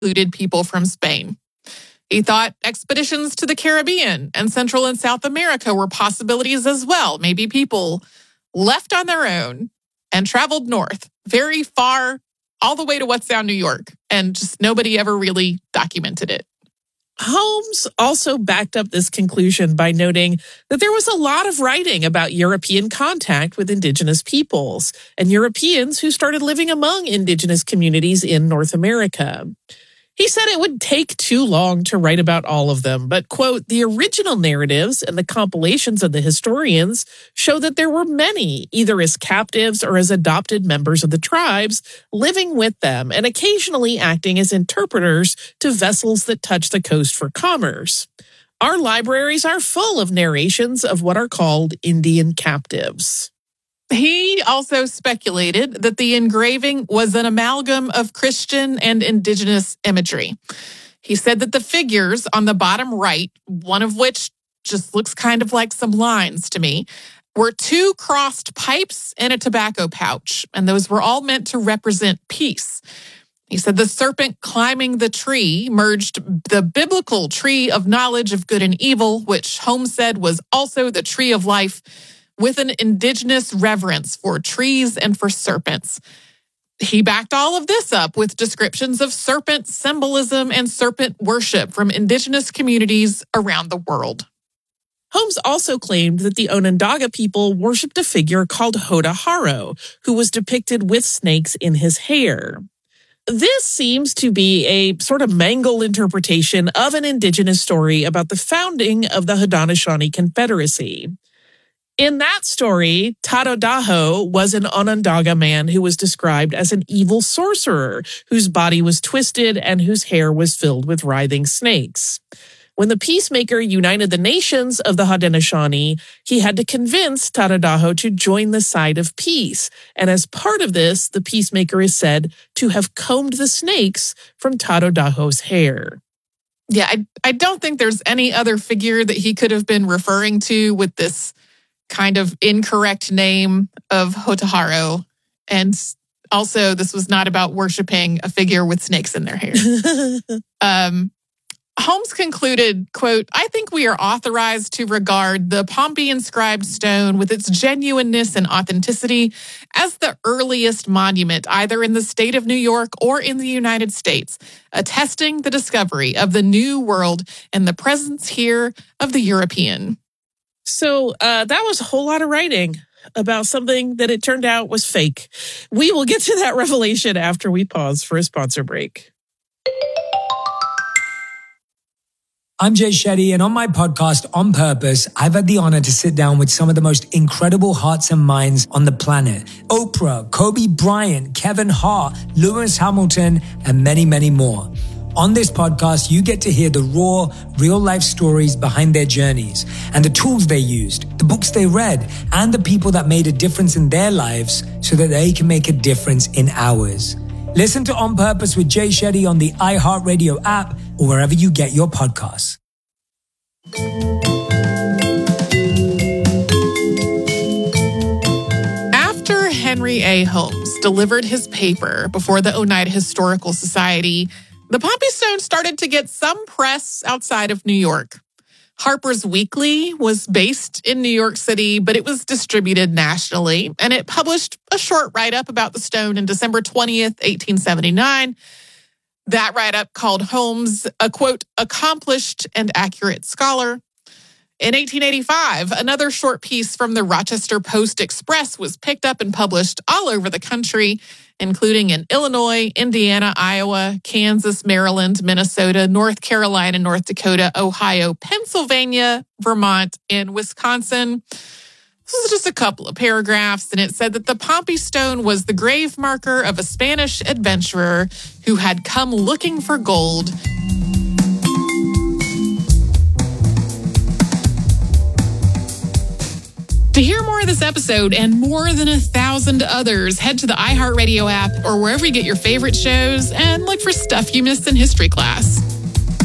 included people from Spain. He thought expeditions to the Caribbean and Central and South America were possibilities as well. Maybe people left on their own and traveled north, very far, all the way to What Sound, New York, and just nobody ever really documented it. Holmes also backed up this conclusion by noting that there was a lot of writing about European contact with indigenous peoples and Europeans who started living among indigenous communities in North America. He said it would take too long to write about all of them, but, quote, the original narratives and the compilations of the historians show that there were many, either as captives or as adopted members of the tribes, living with them and occasionally acting as interpreters to vessels that touch the coast for commerce. Our libraries are full of narrations of what are called Indian captives. He also speculated that the engraving was an amalgam of Christian and indigenous imagery. He said that the figures on the bottom right, one of which just looks kind of like some lines to me, were two crossed pipes and a tobacco pouch, and those were all meant to represent peace. He said the serpent climbing the tree merged the biblical tree of knowledge of good and evil, which Holmes said was also the tree of life, with an indigenous reverence for trees and for serpents. He backed all of this up with descriptions of serpent symbolism and serpent worship from indigenous communities around the world. Holmes also claimed that the Onondaga people worshipped a figure called Hotaharo, who was depicted with snakes in his hair. This seems to be a sort of mangled interpretation of an indigenous story about the founding of the Haudenosaunee Confederacy. In that story, Tadodaho was an Onondaga man who was described as an evil sorcerer whose body was twisted and whose hair was filled with writhing snakes. When the peacemaker united the nations of the Haudenosaunee, he had to convince Tadodaho to join the side of peace. And as part of this, the peacemaker is said to have combed the snakes from Tadodaho's hair. Yeah, I don't think there's any other figure that he could have been referring to with this kind of incorrect name of Hotaharo. And also, this was not about worshiping a figure with snakes in their hair. Holmes concluded, quote, I think we are authorized to regard the Pompey inscribed stone with its genuineness and authenticity as the earliest monument either in the state of New York or in the United States, attesting the discovery of the New World and the presence here of the European. So that was a whole lot of writing about something that it turned out was fake. We will get to that revelation after we pause for a sponsor break. I'm Jay Shetty, and on my podcast, On Purpose, I've had the honor to sit down with some of the most incredible hearts and minds on the planet. Oprah, Kobe Bryant, Kevin Hart, Lewis Hamilton, and many, many more. On this podcast, you get to hear the raw, real-life stories behind their journeys and the tools they used, the books they read, and the people that made a difference in their lives so that they can make a difference in ours. Listen to On Purpose with Jay Shetty on the iHeartRadio app or wherever you get your podcasts. After Henry A. Holmes delivered his paper before the Oneida Historical Society, the Pompey Stone started to get some press outside of New York. Harper's Weekly was based in New York City, but it was distributed nationally, and it published a short write-up about the stone in December 20th, 1879. That write-up called Holmes a, quote, accomplished and accurate scholar. In 1885, another short piece from the Rochester Post-Express was picked up and published all over the country, including in Illinois, Indiana, Iowa, Kansas, Maryland, Minnesota, North Carolina, North Dakota, Ohio, Pennsylvania, Vermont, and Wisconsin. This is just a couple of paragraphs, and it said that the Pompey Stone was the grave marker of a Spanish adventurer who had come looking for gold. To hear more of this episode and more than 1,000 others, head to the iHeartRadio app or wherever you get your favorite shows and look for Stuff You Missed in History Class.